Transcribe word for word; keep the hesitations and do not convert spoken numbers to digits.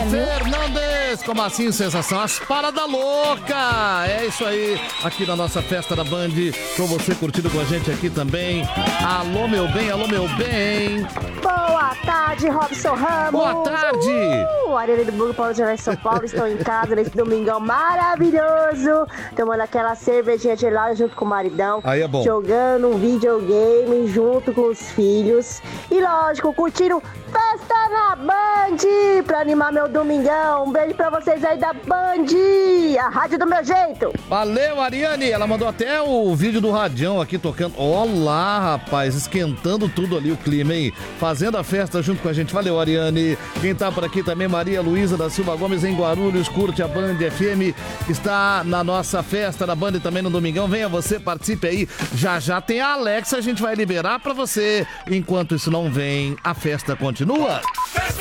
Fernandes, como assim, sensação? As paradas louca! É isso aí, aqui na nossa festa da Band, com você curtindo com a gente aqui também. Alô, meu bem, alô, meu bem. Boa tarde, Robson Ramos. Boa tarde. Uh, Ariane do Burgo, Paulo de São Paulo, estão em casa nesse domingão maravilhoso, tomando aquela cervejinha gelada junto com o maridão. Aí é bom. Jogando um videogame junto com os filhos. E lógico, curtindo Festa na Band, pra animar meu domingão. Um beijo pra vocês aí da Band, a rádio do meu jeito. Valeu, Ariane. Ela mandou até o vídeo do radião aqui tocando. Olá, rapaz, esquentando tudo ali o clima, hein? Fazendo a festa junto com a gente. Valeu, Ariane. Quem tá por aqui também, Maria Luísa da Silva Gomes, em Guarulhos, curte a Band F M, está na nossa festa da Band também no domingão. Venha você, participe aí. Já já tem a Alexa, a gente vai liberar pra você. Enquanto isso não vem, a festa continua.